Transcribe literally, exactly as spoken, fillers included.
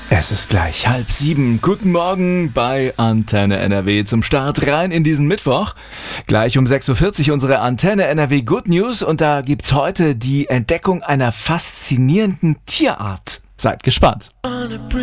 Es ist gleich halb sieben. Guten Morgen bei Antenne N R W zum Start rein in diesen Mittwoch. Gleich um sechs Uhr vierzig unsere Antenne N R W Good News und da gibt's heute die Entdeckung einer faszinierenden Tierart. Seid gespannt.